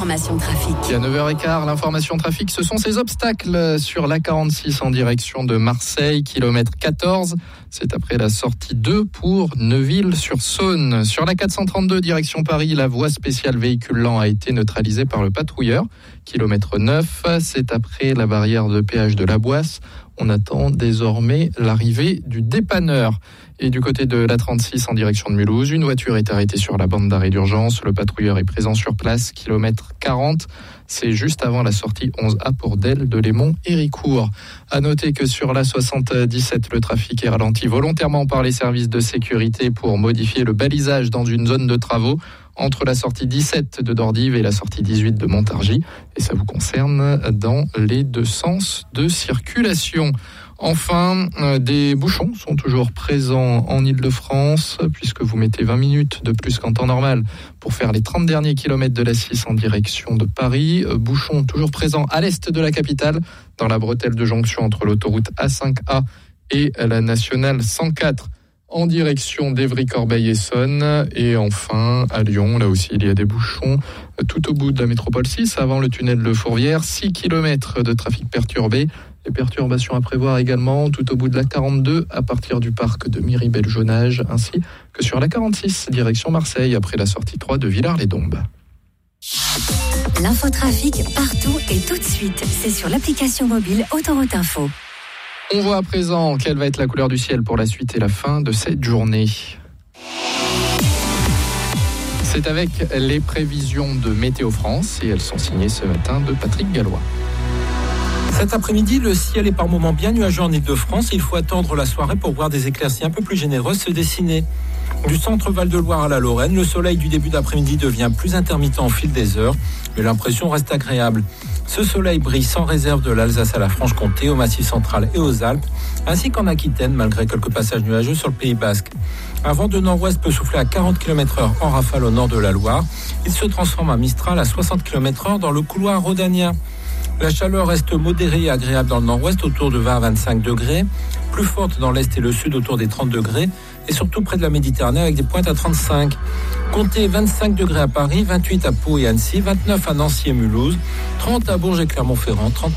l'information trafic. Et à 9h15, l'information trafic, ce sont ces obstacles sur l'A46 en direction de Marseille, kilomètre 14. C'est après la sortie 2 pour Neuville-sur-Saône. Sur la 432 direction Paris, la voie spéciale véhicule lent a été neutralisée par le patrouilleur. Kilomètre 9, c'est après la barrière de péage de la Boisse. On attend désormais l'arrivée du dépanneur. Et du côté de l'A36 en direction de Mulhouse, une voiture est arrêtée sur la bande d'arrêt d'urgence. Le patrouilleur est présent sur place, kilomètre 40. C'est juste avant la sortie 11A pour Del, de Lémont et Ricourt. À noter que sur la 77, le trafic est ralenti volontairement par les services de sécurité pour modifier le balisage dans une zone de travaux entre la sortie 17 de Dordives et la sortie 18 de Montargis. Et ça vous concerne dans les deux sens de circulation. Enfin, des bouchons sont toujours présents en Île-de-France, puisque vous mettez 20 minutes de plus qu'en temps normal pour faire les 30 derniers kilomètres de la 6 en direction de Paris. Bouchons toujours présents à l'est de la capitale, dans la bretelle de jonction entre l'autoroute A5A et la nationale 104. En direction d'Évry-Corbeil-Essonnes. Et enfin, à Lyon, là aussi, il y a des bouchons tout au bout de la métropole 6, avant le tunnel de Fourvière. 6 km de trafic perturbé. Les perturbations à prévoir également tout au bout de la 42, à partir du parc de Miribel-Jonage, ainsi que sur la 46, direction Marseille, après la sortie 3 de Villars-les-Dombes. L'infotrafic partout et tout de suite. C'est sur l'application mobile Autoroute Info. On voit à présent quelle va être la couleur du ciel pour la suite et la fin de cette journée. C'est avec les prévisions de Météo France et elles sont signées ce matin de Patrick Gallois. Cet après-midi, le ciel est par moments bien nuageux en Ile-de-France. Il faut attendre la soirée pour voir des éclaircies un peu plus généreuses se dessiner. Du centre Val-de-Loire à la Lorraine, le soleil du début d'après-midi devient plus intermittent au fil des heures, mais l'impression reste agréable. Ce soleil brille sans réserve de l'Alsace à la Franche-Comté, au Massif central et aux Alpes, ainsi qu'en Aquitaine, malgré quelques passages nuageux sur le Pays basque. Un vent de nord-ouest peut souffler à 40 km/h en rafale au nord de la Loire. Il se transforme à Mistral à 60 km/h dans le couloir rhodanien. La chaleur reste modérée et agréable dans le nord-ouest, autour de 20 à 25 degrés, plus forte dans l'est et le sud, autour des 30 degrés, et surtout près de la Méditerranée avec des pointes à 35. Comptez 25 degrés à Paris, 28 à Pau et Annecy, 29 à Nancy et Mulhouse, 30 à Bourges et Clermont-Ferrand, 30